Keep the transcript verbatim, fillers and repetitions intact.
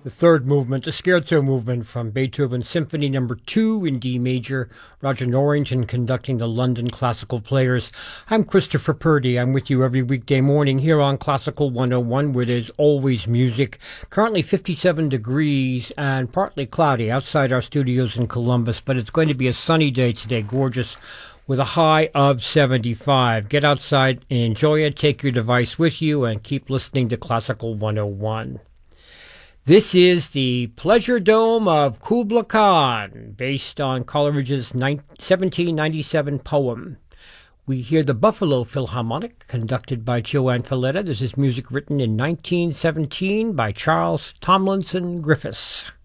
The third movement, the Scherzo movement from Beethoven's Symphony Number Two in D major. Roger Norrington conducting the London Classical Players. I'm Christopher Purdy. I'm with you every weekday morning here on Classical one oh one, where there's always music. Currently fifty-seven degrees and partly cloudy outside our studios in Columbus, but it's going to be a sunny day today, gorgeous, with a high of seventy-five. Get outside and enjoy it. Take your device with you and keep listening to Classical one oh one. This is the Pleasure Dome of Kubla Khan, based on Coleridge's seventeen ninety-seven poem. We hear the Buffalo Philharmonic, conducted by Joanne Falletta. This is music written in nineteen seventeen by Charles Tomlinson Griffiths.